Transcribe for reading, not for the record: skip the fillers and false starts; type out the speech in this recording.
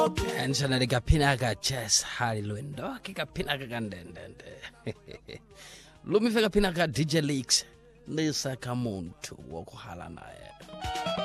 Anjana likaphinaka chess hallelujah ndoke kaphinaka kandendende lumifika phinaka DJ Leaks lisaka muntu wokuhala naye